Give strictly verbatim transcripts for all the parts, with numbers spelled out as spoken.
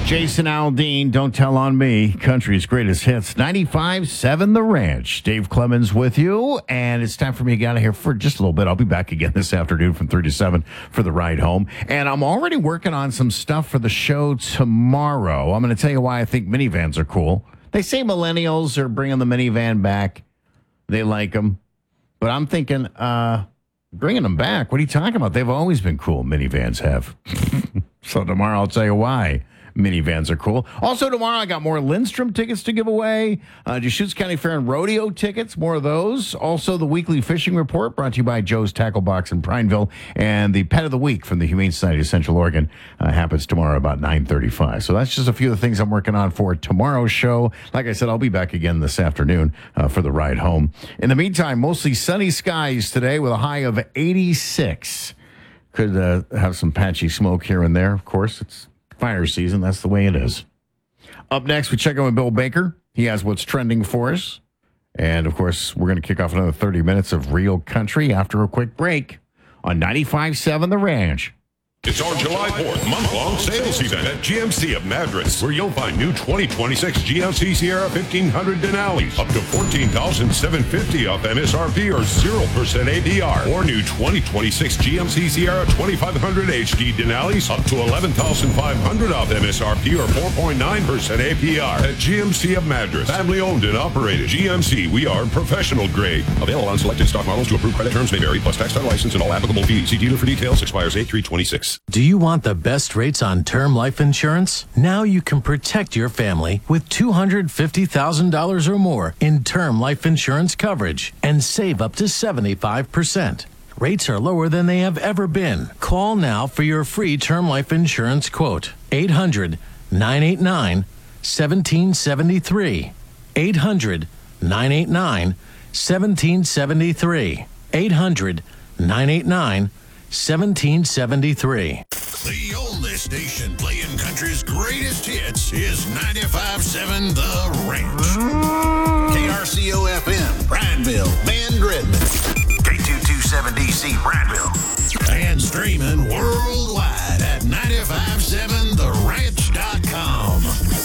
Jason Aldean, Don't Tell on Me, country's greatest hits, ninety-five seven The Ranch. Dave Clemens with you, and it's time for me to get out of here for just a little bit. I'll be back again this afternoon from three to seven for the ride home. And I'm already working on some stuff for the show tomorrow. I'm going to tell you why I think minivans are cool. They say millennials are bringing the minivan back. They like them. But I'm thinking, uh, bringing them back? What are you talking about? They've always been cool, minivans have. So tomorrow I'll tell you why minivans are cool. Also tomorrow I got more Lindstrom tickets to give away. Uh, Deschutes County Fair and Rodeo tickets, more of those. Also the weekly fishing report brought to you by Joe's Tackle Box in Prineville. And the Pet of the Week from the Humane Society of Central Oregon uh, happens tomorrow about nine thirty-five. So that's just a few of the things I'm working on for tomorrow's show. Like I said, I'll be back again this afternoon uh, for the ride home. In the meantime, mostly sunny skies today with a high of eighty-six. Could uh, have some patchy smoke here and there. Of course, it's fire season. That's the way it is. Up next, we check in with Bill Baker. He has what's trending for us. And, of course, we're going to kick off another thirty minutes of real country after a quick break on ninety-five seven The Ranch. It's our July fourth month-long sales event at G M C of Madras, where you'll find new twenty twenty-six G M C Sierra fifteen hundred Denali's up to fourteen thousand seven hundred fifty dollars off M S R P or zero percent A P R. Or new twenty twenty-six G M C Sierra twenty-five hundred H D Denali's up to eleven thousand five hundred dollars off M S R P or four point nine percent A P R. At G M C of Madras, family owned and operated. G M C, we are professional grade. Available on selected stock models to approved credit terms may vary, plus tax title license and all applicable fees. See dealer for details. Expires eight three twenty-six. Do you want the best rates on term life insurance? Now you can protect your family with two hundred fifty thousand dollars or more in term life insurance coverage and save up to seventy-five percent. Rates are lower than they have ever been. Call now for your free term life insurance quote. eight hundred nine eight nine one seven seven three. eight hundred nine eight nine one seven seven three. eight hundred nine eight nine one seven seven three. The oldest station playing country's greatest hits is ninety-five seven The Ranch. K R C O F M, Prineville, Van Redmond. K two twenty-seven D C, Prineville. And streaming worldwide at nine five seven the ranch dot com.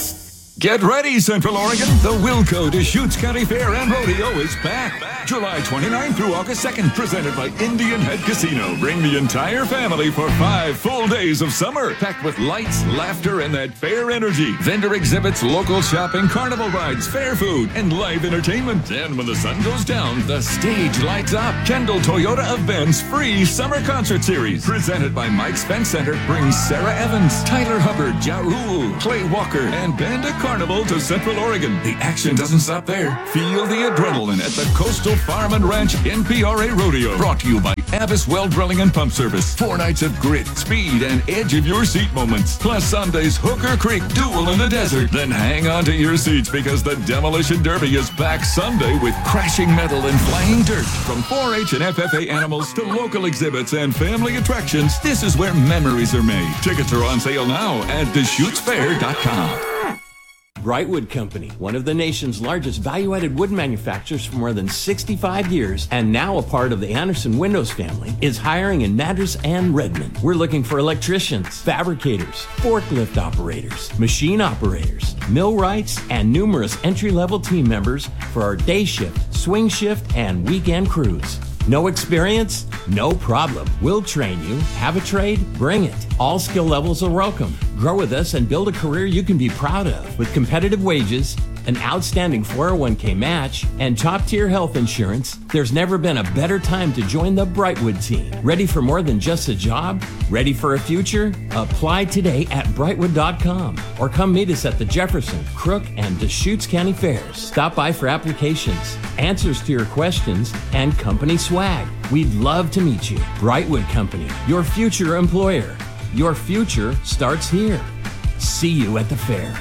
Get ready, Central Oregon. The Wilco Deschutes County Fair and Rodeo is back. July twenty-ninth through August second, presented by Indian Head Casino. Bring the entire family for five full days of summer, packed with lights, laughter, and that fair energy. Vendor exhibits, local shopping, carnival rides, fair food, and live entertainment. And when the sun goes down, the stage lights up. Kendall Toyota events free summer concert series, presented by Mike's Fence Center, brings Sarah Evans, Tyler Hubbard, Ja Rule, Clay Walker, and Banda Carnival to Central Oregon. The action doesn't stop there. Feel the adrenaline at the Coastal Farm and Ranch N P R A Rodeo. Brought to you by Abbas Well Drilling and Pump Service. Four nights of grit, speed, and edge of your seat moments. Plus Sunday's Hooker Creek Duel in the Desert. Then hang on to your seats because the Demolition Derby is back Sunday with crashing metal and flying dirt. From four H and F F A animals to local exhibits and family attractions, this is where memories are made. Tickets are on sale now at Deschutes Fair dot com. Brightwood Company, one of the nation's largest value-added wood manufacturers for more than sixty-five years and now a part of the Anderson Windows family, is hiring in Madras and Redmond. We're looking for electricians, fabricators, forklift operators, machine operators, millwrights, and numerous entry-level team members for our day shift, swing shift, and weekend crews. No experience? No problem. We'll train you. Have a trade? Bring it. All skill levels are welcome. Grow with us and build a career you can be proud of. With competitive wages, an outstanding four oh one k match, and top-tier health insurance, there's never been a better time to join the Brightwood team. Ready for more than just a job? Ready for a future? Apply today at brightwood dot com or come meet us at the Jefferson, Crook, and Deschutes County Fairs. Stop by for applications, answers to your questions, and company swag. We'd love to meet you. Brightwood Company, your future employer. Your future starts here. See you at the fair.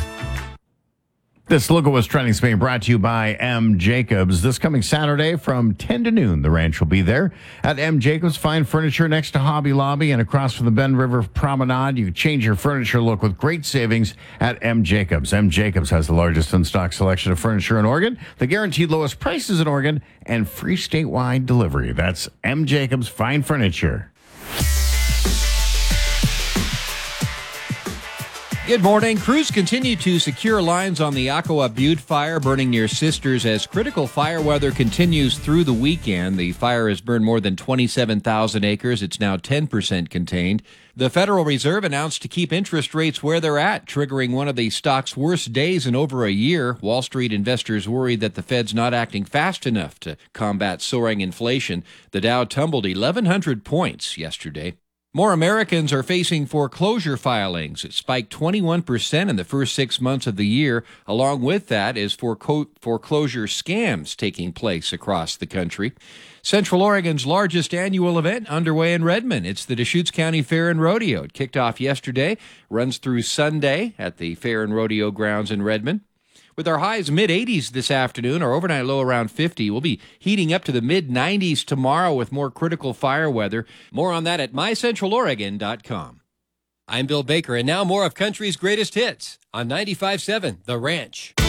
This look at what's trending is being brought to you by M. Jacobs. This coming Saturday from ten to noon, the ranch will be there at M. Jacobs. Fine furniture next to Hobby Lobby and across from the Bend River Promenade. You change your furniture look with great savings at M. Jacobs. M. Jacobs has the largest in-stock selection of furniture in Oregon, the guaranteed lowest prices in Oregon, and free statewide delivery. That's M. Jacobs Fine Furniture. Good morning. Crews continue to secure lines on the Aqua Butte fire burning near Sisters as critical fire weather continues through the weekend. The fire has burned more than twenty-seven thousand acres. It's now ten percent contained. The Federal Reserve announced to keep interest rates where they're at, triggering one of the stock's worst days in over a year. Wall Street investors worried that the Fed's not acting fast enough to combat soaring inflation. The Dow tumbled eleven hundred points yesterday. More Americans are facing foreclosure filings. It spiked twenty-one percent in the first six months of the year. Along with that is foreclo- foreclosure scams taking place across the country. Central Oregon's largest annual event underway in Redmond. It's the Deschutes County Fair and Rodeo. It kicked off yesterday, runs through Sunday at the Fair and Rodeo grounds in Redmond. With our highs mid eighties this afternoon, our overnight low around fifty. We'll be heating up to the mid nineties tomorrow with more critical fire weather. More on that at my central oregon dot com. I'm Bill Baker, and now more of country's greatest hits on ninety-five point seven The Ranch.